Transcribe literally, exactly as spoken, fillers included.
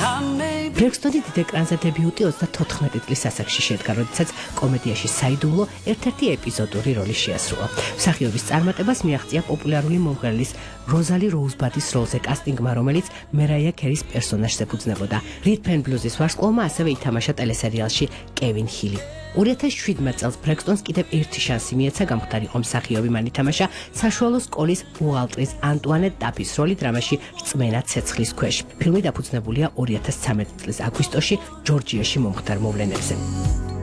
ბრექსტონი დიდ ეკრანზე დებიუტი ოცდათოთხმეტი წლის ასაკში შედგა, როდესაც კომედიაში საიდუმლო ერთ-ერთი ეპიზოდური როლი შეასრულა. მსახიობის წარმატებას მიაღწია პოპულარული მომღერლის როზალი როუზბადის როლზე კასტინგმა, რომელიც მერაია ქერის პერსონაჟს ეფუძნებოდა. რითმ ენდ ბლუზის ვარსკვლავმა ასევე ითამაშა ტელესერიალში კევინ ჰილი. ორი ათას შვიდმეტ წელს ბრექსტონს კიდევ ერთი შანსი მიეცა გამختارიყო მსახიობი, მან ითამაშა საშუალო სკოლის ბუღალტრის ანტუანეტ ტაფის როლი დრამაში რწმენა ცეცხლის ქვეშ. ფილმი დაფუძნებულია ორი ათას ცხრამეტი წლის აგვისტოში ჯორჯიაში მომხდარ მოვლენებზე.